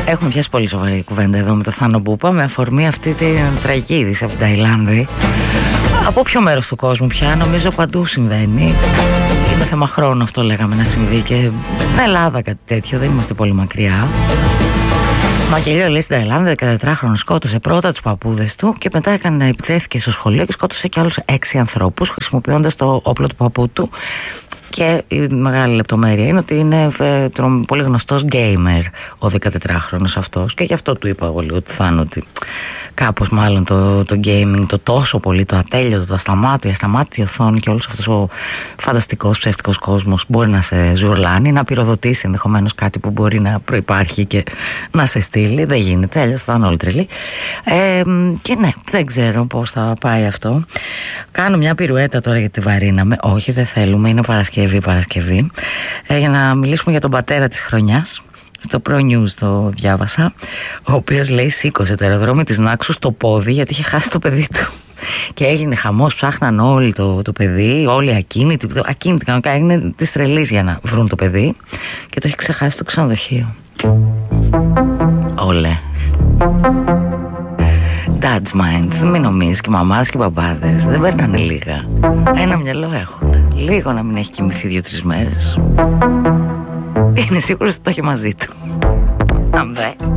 Έχουμε πιάσει πολύ σοβαρή κουβέντα εδώ με το Θάνο Μπούπα, με αφορμή αυτή την τραγική είδηση από την Ταϊλάνδη. Από ποιο μέρος του κόσμου πια, νομίζω παντού συμβαίνει. Είναι θέμα χρόνου αυτό, λέγαμε, να συμβεί και στην Ελλάδα κάτι τέτοιο, δεν είμαστε πολύ μακριά. Μακελιό, λέει, στην Ταϊλάνδη 14χρονο σκότωσε πρώτα τους παππούδες του και μετά επιθέθηκε στο σχολείο και σκότωσε και άλλους 6 ανθρώπους χρησιμοποιώντας το όπλο του παππού του. Και η μεγάλη λεπτομέρεια είναι ότι είναι πολύ γνωστός γκέιμερ ο 14χρονος αυτός, και γι' αυτό του είπα εγώ λίγο του Θάνου ότι κάπως μάλλον το gaming, το τόσο πολύ, το ατέλειωτο, το ασταμάτητο, η ασταμάτητη οθόνη και όλος αυτός ο φανταστικός ψεύτικος κόσμος μπορεί να σε ζουρλάνει, να πυροδοτήσει ενδεχομένως κάτι που μπορεί να προϋπάρχει και να σε στείλει. Δεν γίνεται, αλλιώς θα είναι όλοι τρελοί. Και ναι, δεν ξέρω πώς θα πάει αυτό. Κάνω μια πυρουέτα τώρα γιατί βαρύναμε. Όχι, δεν θέλουμε, είναι Παρασκευή, για να μιλήσουμε για τον πατέρα της χρονιάς. Στο Pro News το διάβασα, ο οποίος, λέει, σήκωσε το αεροδρόμιο της Νάξου στο πόδι γιατί είχε χάσει το παιδί του. Και έγινε χαμός, ψάχναν όλοι το παιδί, όλοι ακίνητοι κανονικά, έγινε της τρελής για να βρουν το παιδί και το έχει ξεχάσει στο ξενοδοχείο. Όλε. Dad's mind. Μην νομίζεις, και μαμάδες και μπαμπάδες δεν παίρνανε λίγα. Ένα μυαλό έχουν. Λίγο να μην έχει κοιμηθεί 2-3 μέρες. Είναι σίγουρος ότι το έχει μαζί του. Αν δε.